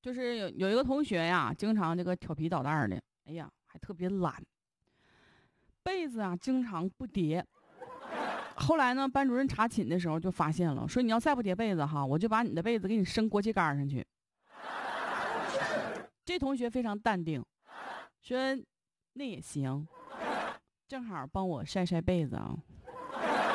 就是有一个同学呀，经常这个调皮捣蛋的，哎呀，还特别懒，被子啊经常不叠。后来呢，班主任查寝的时候就发现了，说你要再不叠被子哈，我就把你的被子给你升锅气杆上去。这同学非常淡定，说那也行，正好帮我晒晒被子啊。